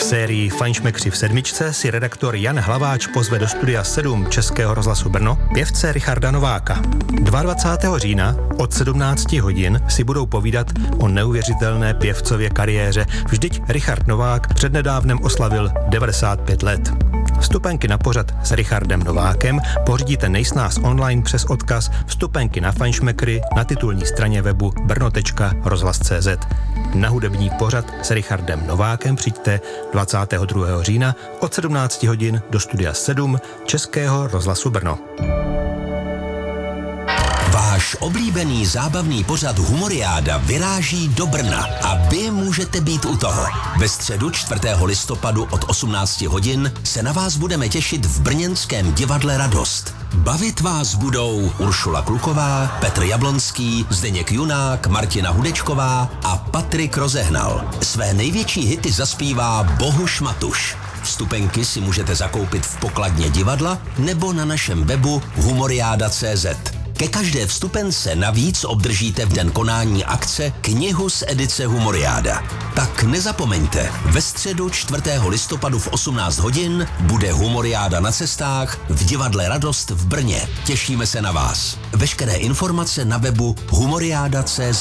sérii Fajnšmekři v sedmičce si redaktor Jan Hlaváč pozve do studia 7 Českého rozhlasu Brno pěvce Richarda Nováka. 22. října od 17 hodin si budou povídat o neuvěřitelné pěvcově kariéře. Vždyť Richard Novák přednedávnem oslavil 95 let. Vstupenky na pořad s Richardem Novákem pořídíte nejsnáz online přes odkaz Vstupenky na Fajnšmekry na titulní straně webu brno.rozhlas.cz. Na hudební pořad s Richardem Novákem přijďte 22. října od 17 hodin do studia 7 Českého rozhlasu Brno. Váš oblíbený zábavný pořad Humoriáda vyráží do Brna a vy můžete být u toho. Ve středu 4. listopadu od 18 hodin se na vás budeme těšit v brněnském divadle Radost. Bavit vás budou Uršula Kluková, Petr Jablonský, Zdeněk Junák, Martina Hudečková a Patrik Rozehnal. Své největší hity zaspívá Bohuš Matuš. Vstupenky si můžete zakoupit v pokladně divadla nebo na našem webu humoriada.cz. Ke každé vstupence navíc obdržíte v den konání akce knihu z edice Humoriáda. Tak nezapomeňte, ve středu 4. listopadu v 18 hodin bude Humoriáda na cestách v divadle Radost v Brně. Těšíme se na vás. Veškeré informace na webu humoriada.cz.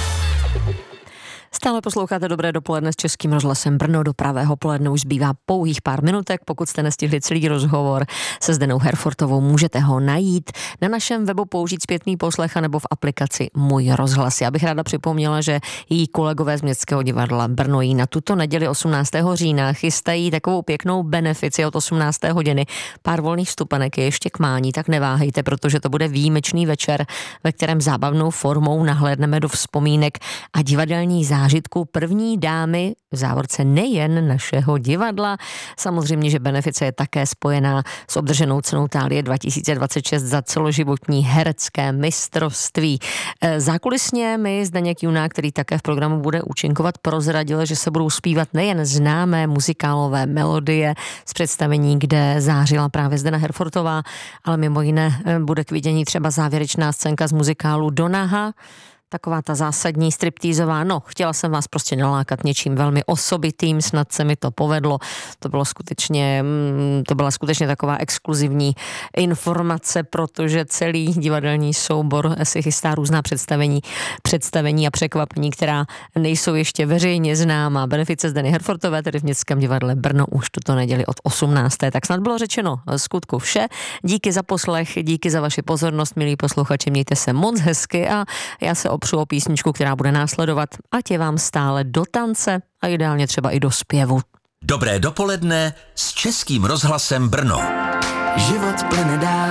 Stále posloucháte Dobré dopoledne s Českým rozhlasem Brno. Do pravého poledne už zbývá pouhých pár minutek. Pokud jste nestihli celý rozhovor se Zdenou Herfortovou, můžete ho najít na našem webu, použít zpětný poslech nebo v aplikaci Můj rozhlas. Já bych ráda připomněla, že její kolegové z Městského divadla Brno jí na tuto neděli 18. října chystají takovou pěknou benefici od 18. hodiny. Pár volných vstupenek je ještě k mání, tak neváhejte, protože to bude výjimečný večer, ve kterém zábavnou formou nahlédneme do vzpomínek a divadelní zážitků první dámy v závorce nejen našeho divadla. Samozřejmě, že benefice je také spojená s obdrženou cenou Thálie 2026 za celoživotní herecké mistrovství. Zákulisně mi Zdeněk Junák, který také v programu bude účinkovat, prozradil, že se budou zpívat nejen známé muzikálové melodie z představení, kde zářila právě Zdena Herfortová, ale mimo jiné bude k vidění třeba závěrečná scénka z muzikálu Donaha, taková ta zásadní striptýzová. No, chtěla jsem vás prostě nalákat něčím velmi osobitým, snad se mi to povedlo. To byla skutečně taková exkluzivní informace, protože celý divadelní soubor si chystá různá představení a překvapení, která nejsou ještě veřejně známá. Benefice Zdeny Herfortové, tedy v Městském divadle Brno, už tuto neděli od 18. Tak snad bylo řečeno skutku vše. Díky za poslech, díky za vaši pozornost, milí posluchači, mějte se moc hezky a já se opřu o písničku, která bude následovat, ať je vám stále do tance a ideálně třeba i do zpěvu. Dobré dopoledne s Českým rozhlasem Brno. Život plyne dál.